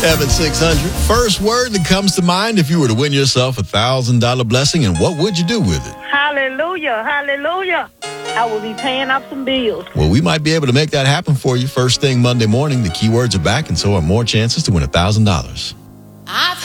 Evan 600. First word that comes to mind if you were to win yourself $1,000 blessing, and what would you do with it? Hallelujah. Hallelujah. I will be paying off some bills. Well, we might be able to make that happen for you first thing Monday morning. The keywords are back, and so are more chances to win $1,000.